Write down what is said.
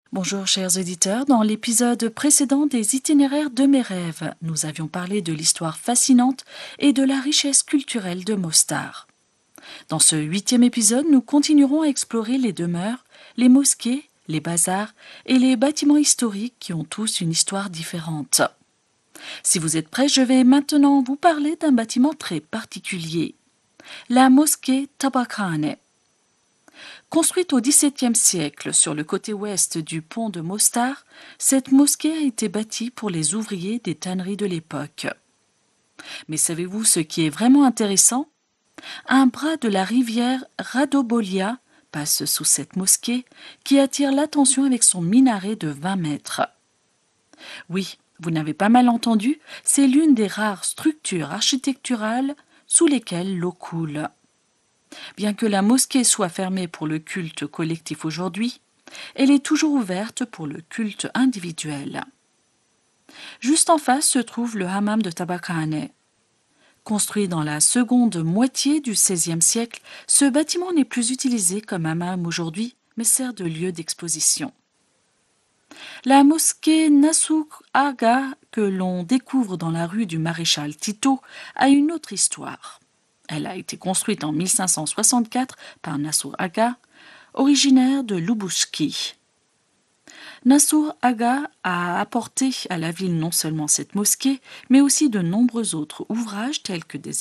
Bonjour chers auditeurs, dans l'épisode précédent des itinéraires de mes rêves, nous avions parlé de l'histoire fascinante et de la richesse culturelle de Mostar. Dans ce 8e épisode, nous continuerons à explorer les demeures, les mosquées, les bazars et les bâtiments historiques qui ont tous une histoire différente. Si vous êtes prêts, je vais maintenant vous parler d'un bâtiment très particulier, la mosquée Tabakhane. Construite au XVIIe siècle sur le côté ouest du pont de Mostar, cette mosquée a été bâtie pour les ouvriers des tanneries de l'époque. Mais savez-vous ce qui est vraiment intéressant? Un bras de la rivière Radobolia passe sous cette mosquée qui attire l'attention avec son minaret de 20 mètres. Oui, vous n'avez pas mal entendu, c'est l'une des rares structures architecturales sous lesquelles l'eau coule. Bien que la mosquée soit fermée pour le culte collectif aujourd'hui, elle est toujours ouverte pour le culte individuel. Juste en face se trouve le hammam de Tabakhane. Construit dans la seconde moitié du XVIe siècle, ce bâtiment n'est plus utilisé comme hammam aujourd'hui, mais sert de lieu d'exposition. La mosquée Nassour Aga, que l'on découvre dans la rue du Maréchal Tito, a une autre histoire. Elle a été construite en 1564 par Nassour Aga, originaire de Lubuskie. Nassour Aga a apporté à la ville non seulement cette mosquée, mais aussi de nombreux autres ouvrages tels que des